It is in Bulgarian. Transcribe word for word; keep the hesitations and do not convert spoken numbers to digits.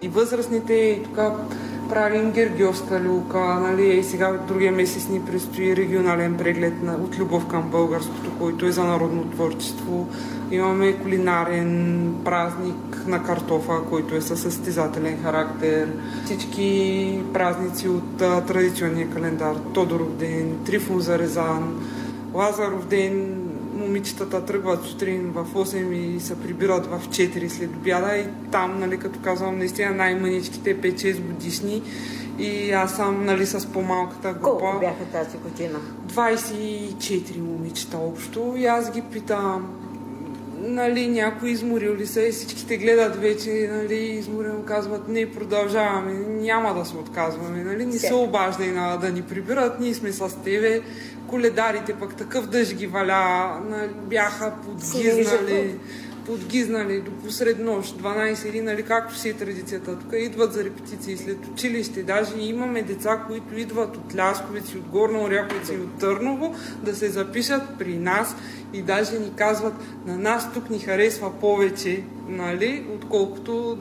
възрастните, и така правим гергьовска люлка, нали, и сега другия месец ни предстои регионален преглед на, от любов към българското, който е за народно творчество. Имаме кулинарен празник на картофа, който е със състезателен характер. Всички празници от а, традиционния календар. Тодоров ден, Трифон Зарезан, Лазаров ден. Момичетата тръгват сутрин в осем и се прибират в четири след обяда и там, нали, като казвам, наистина най-мъничките пет-шест годишни и аз съм, нали, с по-малката група. Колко бяха тази година? двайсет и четири момичета общо и аз ги питам, нали, някой изморил ли са и всичките гледат вече, нали, изморено, казват, не, продължаваме, няма да се отказваме, нали, не се обаждай на, да ни прибират, ние сме с тебе. Коледарите пък такъв дъжд ги валя, бяха подгизнали, подгизнали до посред нощ, дванайсет или, нали, както си е традицията. Тук идват за репетиции след училище. Даже имаме деца, които идват от Лясковец, от Горна Оряховица и от Търново да се запишат при нас и даже ни казват, на нас тук ни харесва повече, нали, отколкото